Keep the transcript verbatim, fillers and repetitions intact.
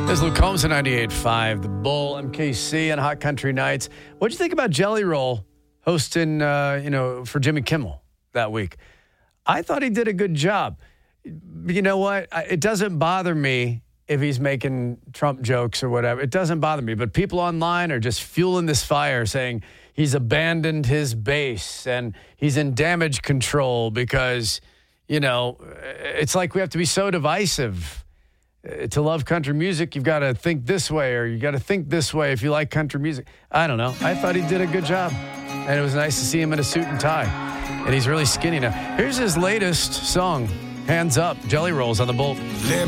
There's Luke Combs at ninety-eight point five, The Bull, M K C, and Hot Country Nights. What'd you think about Jelly Roll hosting, uh, you know, for Jimmy Kimmel that week? I thought he did a good job. You know what? I, it doesn't bother me if he's making Trump jokes or whatever. It doesn't bother me. But people online are just fueling this fire, saying he's abandoned his base and he's in damage control because, you know, it's like we have to be so divisive. To love country music, you've got to think this way, or you got to think this way if you like country music. I don't know. I thought he did a good job. And it was nice to see him in a suit and tie. And he's really skinny now. Here's his latest song, Hands Up, Jelly Rolls on the Bull.